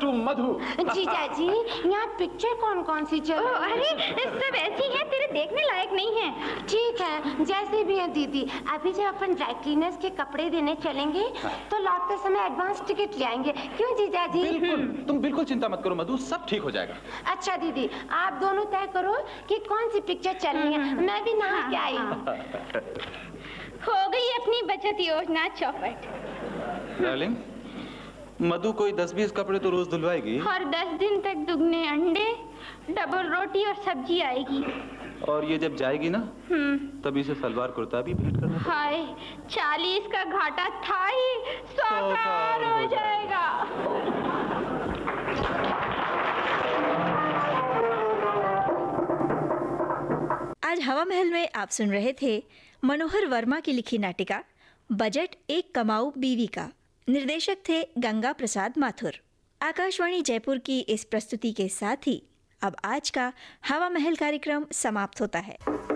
To मधु। जीजा जी, यहाँ picture कौन कौन सी चल रही है? अरे सब ऐसी है, तेरे देखने लायक नहीं है। ठीक है, जैसे भी है दीदी। अभी जब अपन ड्राई क्लीनर्स के कपड़े देने चलेंगे तो लौटते समय एडवांस टिकट ले आएंगे। क्यों जीजा जी? बिल्कुल, तुम बिल्कुल चिंता मत करो मधु, सब ठीक हो जाएगा। अच्छा दीदी, आप दोनों तय करो कि कौन सी पिक्चर चलनी है। मैं भी नहा के आई हूँ। हो गई अपनी बचत योजना चौपट। डार्लिंग, मधु कोई 10-20 कपड़े तो रोज धुलवाएगी और 10 दिन तक दुगने अंडे, डबल रोटी और सब्जी आएगी। और ये जब जाएगी ना तभी से सलवार कुर्ता भी भेंट करना। हाय, 40 का घाटा था ही, 100 का और हो जाएगा। आज हवा महल में आप सुन रहे थे मनोहर वर्मा की लिखी नाटिका बजट एक कमाऊ बीवी का। निर्देशक थे गंगा प्रसाद माथुर। आकाशवाणी जयपुर की इस प्रस्तुति के साथ ही अब आज का हवा महल कार्यक्रम समाप्त होता है।